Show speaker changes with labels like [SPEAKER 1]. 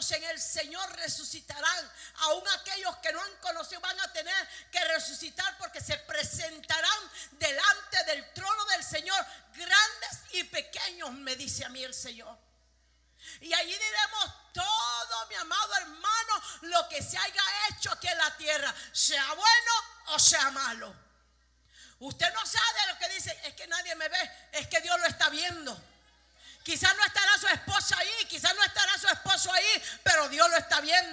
[SPEAKER 1] muertos en el Señor resucitarán. Aún aquellos que no han conocido van a tener que resucitar, porque se presentarán delante del trono del Señor, grandes y pequeños, me dice a mí el Señor. Y allí diremos todo, mi amado hermano, lo que se haya hecho aquí en la tierra, sea bueno o sea malo. Usted no sabe lo que dice, es que nadie me ve, es que Dios lo está viendo. Quizás no estará su esposa ahí, quizás no estará su esposo ahí, pero Dios lo está viendo.